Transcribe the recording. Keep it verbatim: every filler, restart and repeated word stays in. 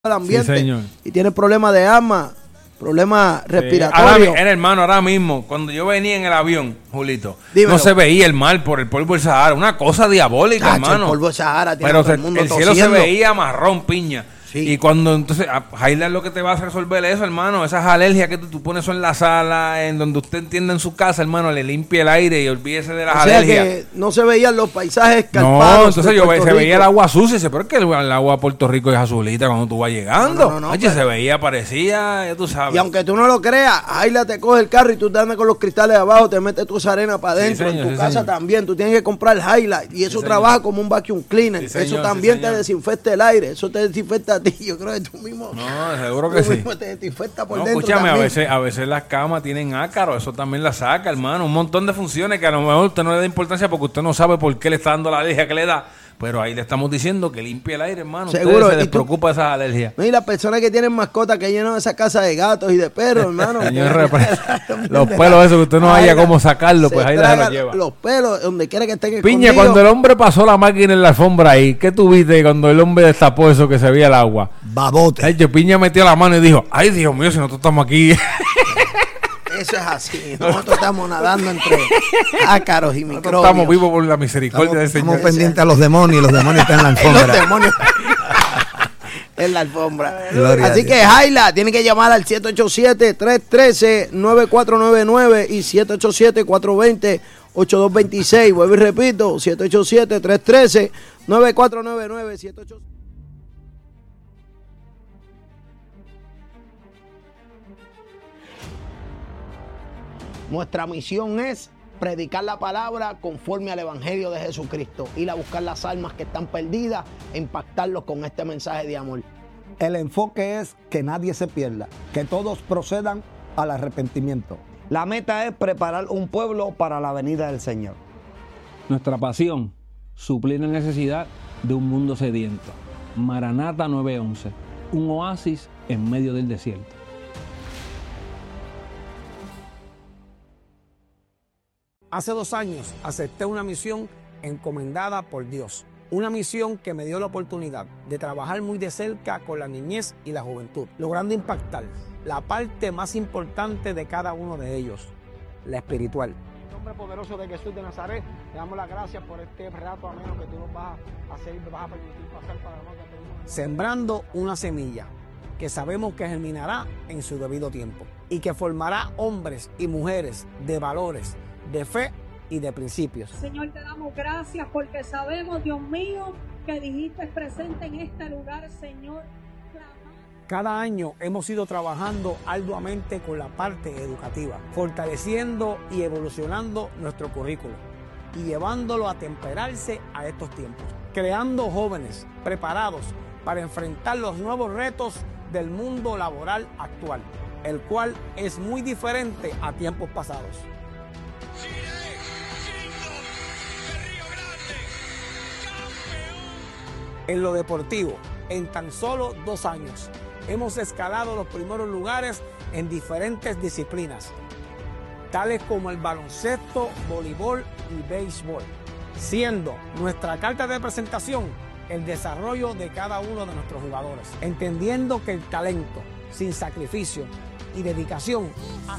el ambiente, sí, señor. Y tiene problemas de asma, problemas sí. respiratorios. Ahora, hermano, ahora mismo, cuando yo venía en el avión, Julito, Dímelo. no se veía el mar por el polvo del Sahara, una cosa diabólica, Tacho, hermano. El polvo del Sahara tiene Pero a todo se, el mundo el cielo se tosiendo. veía marrón, piña. Sí. Y cuando entonces, Jaila es lo que te va a resolver eso, hermano. Esas alergias que tú, tú pones eso en la sala, en donde usted entiende en su casa, hermano, le limpie el aire y olvídese de las O sea alergias. que no se veían los paisajes No, escarpados. entonces de yo ve, Puerto se Rico. veía el agua sucia. Dice, pero es que el, el agua de Puerto Rico es azulita cuando tú vas llegando. No, no, no, no, Oye, pero- se veía, parecía, ya tú sabes. Y aunque tú no lo creas, Jaila te coge el carro y tú te andas con los cristales abajo, te metes tu esa arena para adentro. señor, en tu sí, casa señor. también, tú tienes que comprar Jaila. Y eso Sí, trabaja señor. como un vacuum cleaner. Sí, señor, eso sí, también te señor. desinfecta el aire. Eso te desinfecta a ti. Yo creo que tú mismo. No, seguro tú que sí. mismo te desinfecta por No, dentro. escúchame, a también. veces, a veces las camas tienen ácaro, eso también la saca, hermano. Un montón de funciones que a lo mejor usted no le da importancia porque usted no sabe por qué le está dando la alergia que le da. Pero ahí le estamos diciendo que limpie el aire, hermano. Seguro, Usted se y tú- despreocupa de esas alergias. No, y las personas que tienen mascotas que llenan esa casa de gatos y de perros, hermano. Señor, repre- los pelos esos que usted no haya cómo sacarlo, pues ahí la se traga los lleva. Los pelos, donde quiera que estén Piña, escondidos. cuando el hombre pasó la máquina en la alfombra ahí, ¿qué tuviste cuando el hombre destapó eso que se veía el agua? Babote. Ay, yo, Piña metió la mano y dijo, ay, Dios mío, si nosotros estamos aquí. Eso es así. Nosotros estamos nadando entre ácaros y Nosotros microbios. estamos vivos por la misericordia del Estamos Señor. pendientes a los demonios y los demonios están en la Los alfombra. demonios en la alfombra. Gloria Así a que Jaila tiene que llamar al siete ocho siete, tres uno tres, nueve cuatro nueve nueve y siete ocho siete, cuatro dos cero, ocho dos dos seis. Vuelvo y repito, siete ocho siete, tres uno tres, nueve cuatro nueve nueve, siete ocho siete. Nuestra misión es predicar la palabra conforme al Evangelio de Jesucristo, ir a buscar las almas que están perdidas e impactarlos con este mensaje de amor. El enfoque es que nadie se pierda, que todos procedan al arrepentimiento. La meta es preparar un pueblo para la venida del Señor. Nuestra pasión, suplir la necesidad de un mundo sediento. Maranata nueve once, un oasis en medio del desierto. Hace dos años acepté una misión encomendada por Dios. Una misión que me dio la oportunidad de trabajar muy de cerca con la niñez y la juventud, logrando impactar la parte más importante de cada uno de ellos, la espiritual. En el nombre poderoso de Jesús de Nazaret, le damos las gracias por este rato ameno que tú nos vas a hacer y me vas a permitir pasar para nosotros. Sembrando una semilla que sabemos que germinará en su debido tiempo y que formará hombres y mujeres de valores, de fe y de principios. Señor, te damos gracias porque sabemos, Dios mío, que dijiste presente en este lugar, Señor. Cada año hemos ido trabajando arduamente con la parte educativa, fortaleciendo y evolucionando nuestro currículo y llevándolo a temperarse a estos tiempos, creando jóvenes preparados para enfrentar los nuevos retos del mundo laboral actual, el cual es muy diferente a tiempos pasados. En lo deportivo, en tan solo dos años, hemos escalado los primeros lugares en diferentes disciplinas, tales como el baloncesto, voleibol y béisbol, siendo nuestra carta de presentación el desarrollo de cada uno de nuestros jugadores, entendiendo que el talento, sin sacrificio y dedicación,